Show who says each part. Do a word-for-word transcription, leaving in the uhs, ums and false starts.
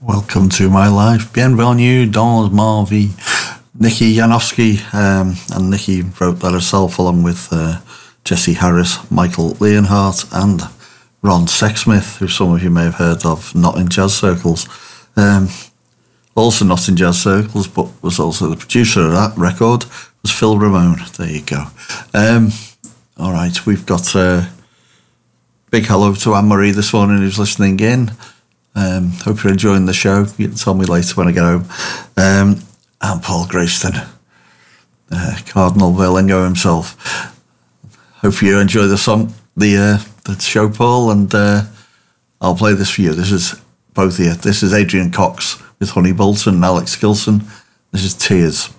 Speaker 1: Welcome to my life. Bienvenue dans ma vie. Nikki Janowski, um, and Nikki wrote that herself along with uh, Jesse Harris, Michael Leonhardt, and Ron Sexsmith, who some of you may have heard of, not in jazz circles. Um, also not in jazz circles, but was also the producer of that record, was Phil Ramone. There you go. Um, all right, we've got a big hello to Anne-Marie this morning who's listening in. Um, hope you're enjoying the show. You can tell me later when I get home. Um, and Paul Grayston, uh, Cardinal Verlingo himself. Hope you enjoy the song, the uh, the show, Paul, and uh, I'll play this for you. This is both here. This is Adrian Cox with Honey Bolton and Alex Gilson. This is Tears.